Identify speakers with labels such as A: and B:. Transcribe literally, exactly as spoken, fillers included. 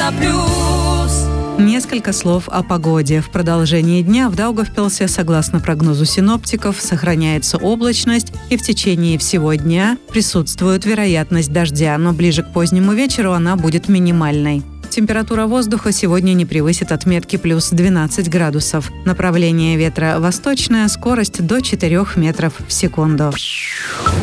A: плюс.
B: Несколько слов о погоде. В продолжении дня в Даугавпилсе, согласно прогнозу синоптиков, сохраняется облачность, и в течение всего дня присутствует вероятность дождя, но ближе к позднему вечеру она будет минимальной. Температура воздуха сегодня не превысит отметки плюс двенадцать градусов. Направление ветра восточное, скорость до четырёх метров в секунду.